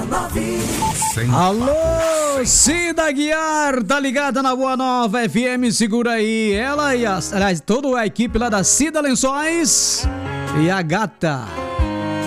Alô, Cida Guiar, tá ligada na Boa Nova FM, segura aí. Ela e aliás, toda a equipe lá da Cida Lençóis e a gata.